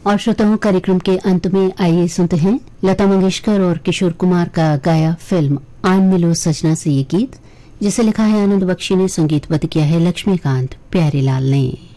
और श्रोताओं, कार्यक्रम के अंत में आइए सुनते हैं लता मंगेशकर और किशोर कुमार का गाया फिल्म आन मिलो सजना से ये गीत, जिसे लिखा है आनंद बख्शी ने, संगीतबद्ध किया है लक्ष्मीकांत प्यारेलाल ने।